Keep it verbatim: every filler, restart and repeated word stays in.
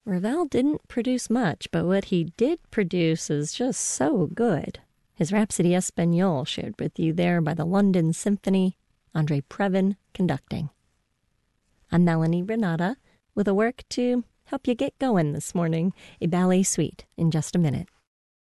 Ravel didn't produce much, but what he did produce is just so good. His Rhapsody Espagnole shared with you there by the London Symphony, Andre Previn conducting. I'm Melanie Renata with a work to help you get going this morning, a ballet suite in just a minute.